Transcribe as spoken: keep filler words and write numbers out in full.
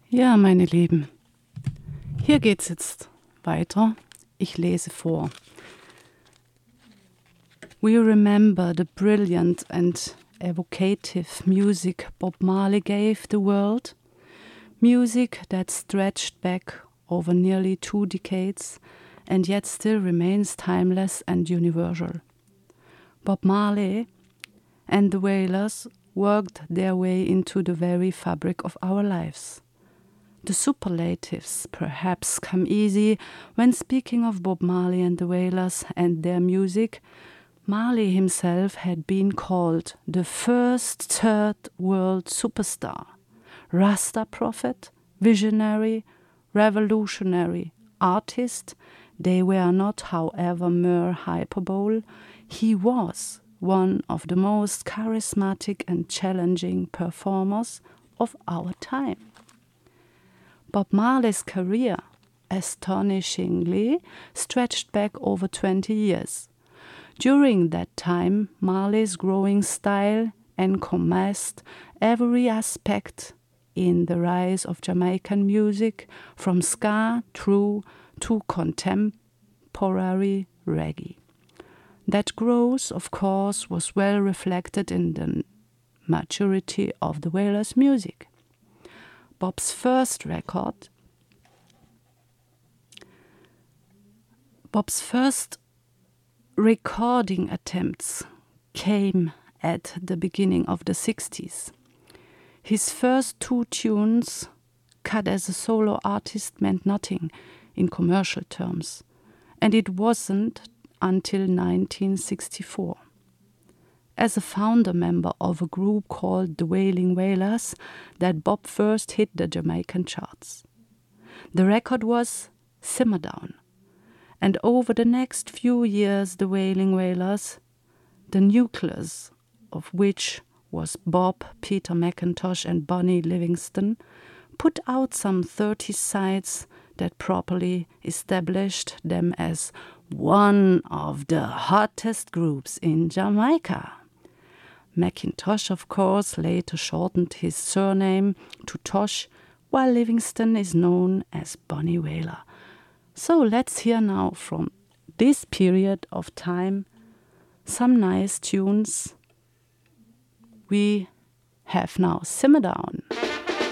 Ja, meine Lieben, hier geht's jetzt weiter. Ich lese vor. We remember the brilliant and evocative music Bob Marley gave the world, music that stretched back over nearly two decades and yet still remains timeless and universal. Bob Marley and the Wailers worked their way into the very fabric of our lives. The superlatives perhaps come easy when speaking of Bob Marley and the Wailers and their music. Marley himself had been called the first third world superstar, Rasta prophet, visionary, revolutionary, artist. They were not, however, mere hyperbole. He was one of the most charismatic and challenging performers of our time. Bob Marley's career astonishingly stretched back over twenty years. During that time, Marley's growing style encompassed every aspect in the rise of Jamaican music, from ska through to contemporary reggae. That growth, of course, was well reflected in the maturity of the Wailers' music. Bob's first record, Bob's first recording attempts came at the beginning of the sixties. His first two tunes, cut as a solo artist, meant nothing in commercial terms, and it wasn't until nineteen sixty-four. As a founder member of a group called the Wailing Wailers, that Bob first hit the Jamaican charts. The record was Simmer Down, and over the next few years the Wailing Wailers, the nucleus of which was Bob, Peter McIntosh and Bonnie Livingston, put out some thirty sides that properly established them as one of the hottest groups in Jamaica. McIntosh, of course, later shortened his surname to Tosh, while Livingston is known as Bonnie Wailer. So let's hear now from this period of time some nice tunes. We have now Simmer Down.